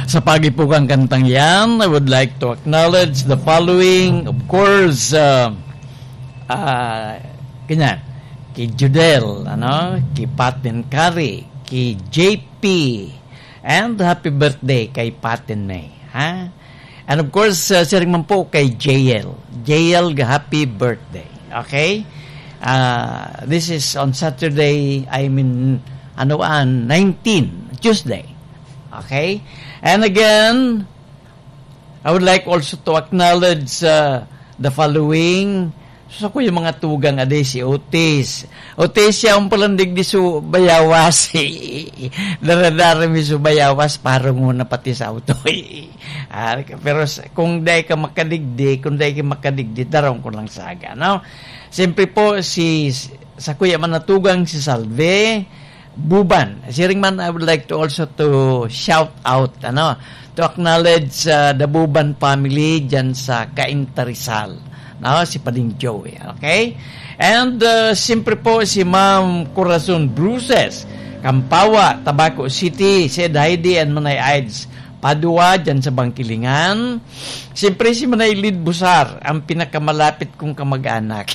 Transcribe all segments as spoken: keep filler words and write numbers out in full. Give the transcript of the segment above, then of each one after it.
Sa pagipugang kantang yan, I would like to acknowledge the following. Of course, uh, uh, ganyan, kay Judel, ano, kay Patin Kari, kay J P, and happy birthday kay Patin May. Ha? And of course, uh, siring man po kay J L. J L, happy birthday. Okay? Uh, this is on Saturday, I mean, ano an, nineteen, Tuesday. Okay? And again, I would like also to acknowledge uh, the following. So ko yung mga tugang ade si Otis. Otis siya ang palandig di su bayawas. Daradara mi su bayawas parang muna pati sa auto. ah, pero kung dahil ka makadigdi, kung dahil ka makadigdi, darong ko lang saga. No? Siyempre po si sa kuya manatugang si Salve Buban. Siring man, I would like to also to shout out, ano, to acknowledge uh, the Buban family dyan sa Cainta Rizal. No, si Pading Joey. Okay? And uh, siyempre po si Ma'am Corazon Bruces, Kampawa, Tabaco City, si Heidi and Manay Aids Padua dyan sa Bangkilingan. Siyempre si Manay Lid Busar, ang pinakamalapit kong kamag-anak.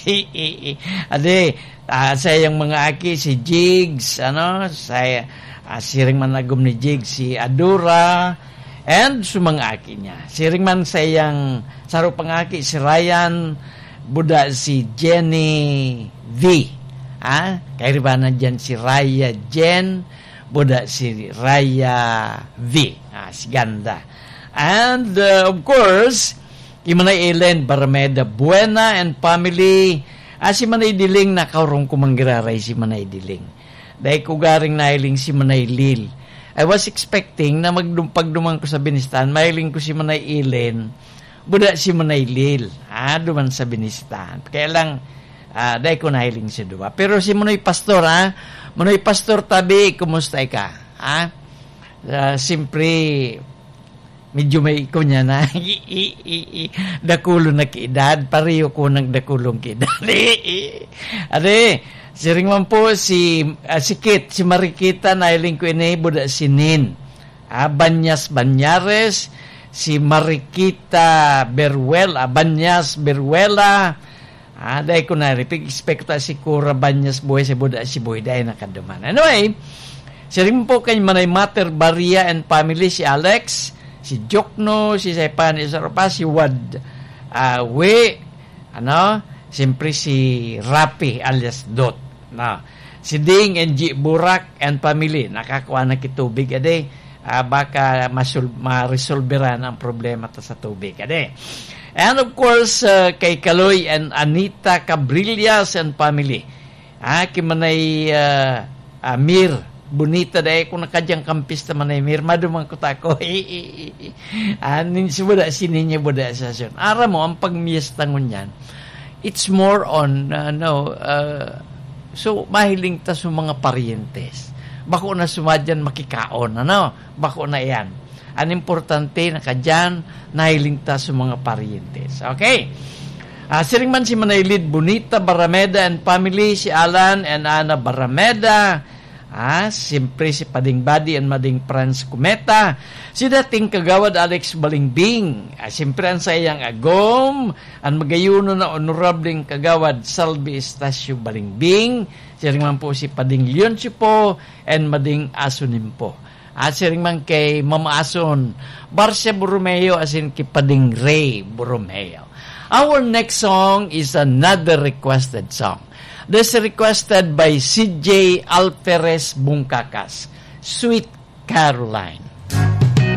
Ade, uh, sayang mga aki, si Jigs, ano, say, uh, siring man nagum ni Jigs, si Adura, and sumang aki niya. Siring man sayang saro pangaki, si Ryan, buda si Jenny V. Ha? Kaya riba na dyan si Raya Jen, buda si Raya V. Ah, si ganda. And, uh, of course, Imanay Ellen Barameda Buena and family. Ah, si Manay Diling, nakaurong kumanggiraray si Manay Diling. Dahil ko garing nailing si Manay Lil. I was expecting na magdumpag-dumang ko sa Binistan, mailing ko si Manay Ellen, buda si Manay Lil. Ah, duman sa Binistan. Kaya lang, ah, dahil ko nailing si Dua. Pero si Manoy Pastor, ha? Manoy Pastor tabi, kumusta ka? Ha? Uh, Siyempre, medyo may ko niya na dakulo na kiedad, pareho ko nagdakulong kiedad. Ade, siring man po si uh, si Kit, si Marikita nailing ko ini buda si Nin. Ah, Banyas Banyares, si Marikita Beruela, Banyas Beruela. Ah, dahil ko na ripig expect si Cura Banyas Boy si buda si Boy dahil nakaduman. Anyway, siring po kay Manay Mater Baria and family, si Alex, si Jokno, si Sepan Isaropa, si Wad uh, We, ano, siyempre si Rapi alias Dot, no. Si Ding and G Burak and family, nakakuha na kitubig, ade, uh, baka masul- ma-resolveran ang problema ta sa tubig, ade. And of course, uh, kay Kaloy and Anita Cabrillas and family, ah, kimanay uh, Amir, bonita dahil kung nakadyang kampis naman ay mirma dumang kutako. Anin si buda sininya buda sa syon. Ara mo ang pagmiyastangon yan. It's more on uh, no uh, so mahiling ta sa mga parientes. Bako na sumadyan makikaon, ano? Bako na yan. Ang importante na kadyan nahiling ta sa mga parientes. Okay? Uh, siring man si Manaylid Bonita Barameda and family, si Alan and Ana Barameda. Ah, siyempre si Pading Badi and Mading Franz Kumeta, si dating kagawad Alex Balingbing, ah, siyempre ang sayang agom, ang magayuno na honorabling kagawad Salvi Estacio Balingbing, siring man po si Pading Leon Sipo and Mading Asunim po. Ah, siring man kay Mama Ason, Barcia Borromeo asin kay Pading Ray Borromeo. Our next song is another requested song. This is requested by C J Alperes Bungkakas, Sweet Caroline.